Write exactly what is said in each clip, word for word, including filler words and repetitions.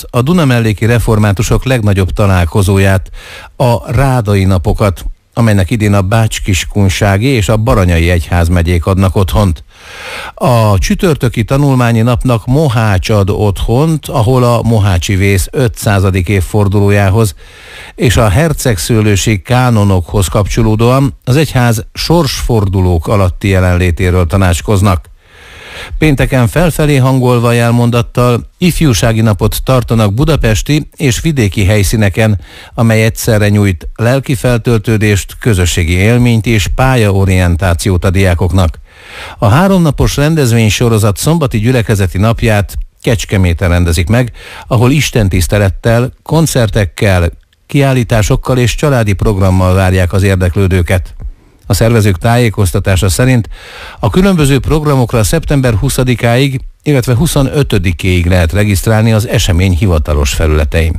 miatt a Dunamelléki reformátusok legnagyobb találkozóját, a Rádai napokat, amelynek idén a Bács-Kiskunsági és a Baranyai egyházmegyék adnak otthont. A csütörtöki tanulmányi napnak Mohács ad otthont, ahol a mohácsi vész ötszázadik évfordulójához és a hercegszőlősi kánonokhoz kapcsolódóan az egyház sorsfordulók alatti jelenlétéről tanácskoznak. Pénteken felfelé hangolva jelmondattal ifjúsági napot tartanak budapesti és vidéki helyszíneken, amely egyszerre nyújt lelki feltöltődést, közösségi élményt és pályaorientációt a diákoknak. A háromnapos rendezvénysorozat szombati gyülekezeti napját Kecskeméten rendezik meg, ahol istentisztelettel, koncertekkel, kiállításokkal és családi programmal várják az érdeklődőket. A szervezők tájékoztatása szerint a különböző programokra szeptember huszadikáig, illetve huszonötödikéig lehet regisztrálni az esemény hivatalos felületein.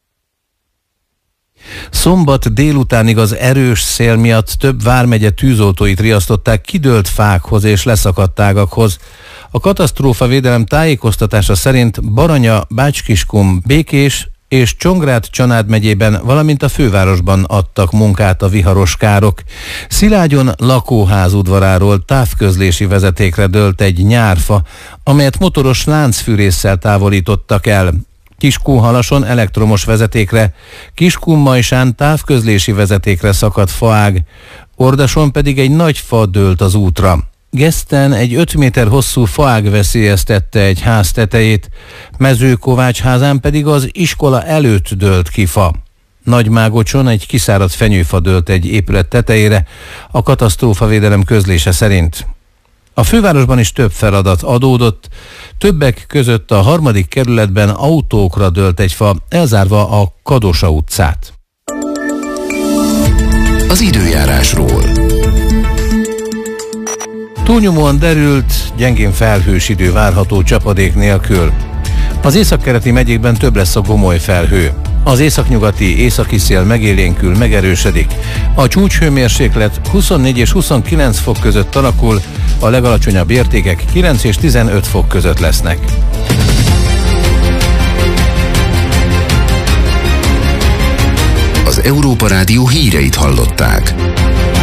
Szombat délutánig az erős szél miatt több vármegye tűzoltóit riasztották kidőlt fákhoz és leszakadt ágakhoz. A katasztrófavédelem tájékoztatása szerint Baranya, Bács-Kiskun, Békés és Csongrád-Csanád megyében, valamint a fővárosban adtak munkát a viharos károk. Szilágyon lakóház udvaráról távközlési vezetékre dőlt egy nyárfa, amelyet motoros láncfűrésszel távolítottak el. Kiskunhalason elektromos vezetékre, Kiskunmajsán távközlési vezetékre szakadt faág, Ordason pedig egy nagy fa dőlt az útra. Geszten egy öt méter hosszú faág veszélyeztette egy ház tetejét, Mezőkovácsházán pedig az iskola előtt dőlt ki fa. Nagymágocson egy kiszáradt fenyőfa dőlt egy épület tetejére, a katasztrófavédelem közlése szerint. A fővárosban is több feladat adódott, többek között a harmadik kerületben autókra dőlt egy fa, elzárva a Kadosa utcát. Az időjárásról. Túlnyomóan derült, gyengén felhős idő várható csapadék nélkül. Az északkeleti megyékben több lesz a gomoly felhő. Az északnyugati északi szél megélénkül, megerősödik. A csúcshőmérséklet huszonnégy és huszonkilenc fok között alakul, a legalacsonyabb értékek kilenc és tizenöt fok között lesznek. Az Európa Rádió híreit hallották.